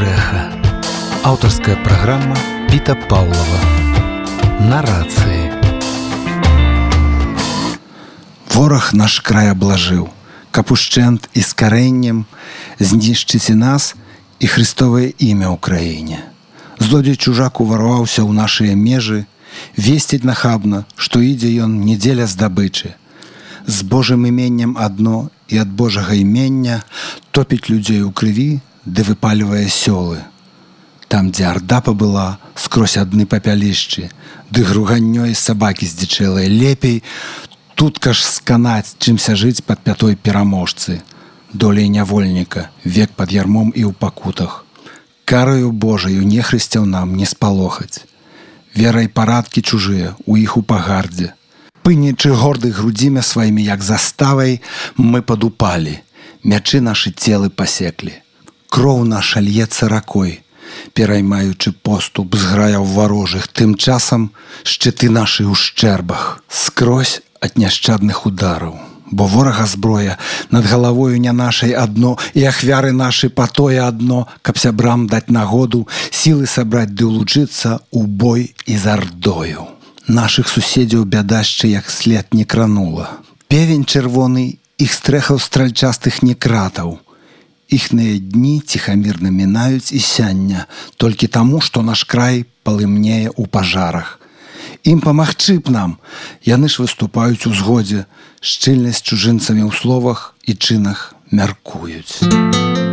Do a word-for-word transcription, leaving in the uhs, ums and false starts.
Рэха. Аўтарская праграма Піта Паўлова. Нарацыі. Вораг наш край аблажыў, каб ушчэнт і з карэннем знішчыць і нас, і Христовае імя ў краіне. Злодзей чужак уварваўся ў нашыя межы, весціць нахабна, што ідзе ён не дзеля здабычы. З Божым іменнем адно і ад Божага імення топіць людзей у крыві, ды выпальвае сёлы. Там, дзе арда пабыла, скрозь адны папялішчы, ды груганнёй сабакі здзічэлыя. Лепей тутка ж сканаць, чымся жыць пад пятой пераможцы. Долей нявольніка, век пад ярмом і ў пакутах. Караю Божаю нехрысцяў нам не спалохаць. Верай парадкі чужыя, у іх у пагардзе. Пынічы горды грудзімя сваімі, як заставай, мы падупалі. Мячы нашы целы пасеклі. Кроў наша льецца ракой, пераймаючы поступ з граяў варожых. Тым часам шчыты нашы ў шчэрбах, скрозь ад няшчадных удараў. Бо ворага зброя над галавою не нашай адно, і ахвяры нашы па тое адно, каб сябрам даць нагоду сілы сабраць ды ўлучыцца ў бой і з ардою. Нашых суседзяў бядашча як след не кранула. Певень чырвоны іх стрэхаў стральчастых не кратаў. Іхныя дні ціхамірна мінаюць і сяння, толькі таму, што наш край палымнее ў пажарах. Ім памагчы б нам, яны ж выступаюць у згодзе, шчыльнасць чужынцамі ў словах і чынах мяркуюць.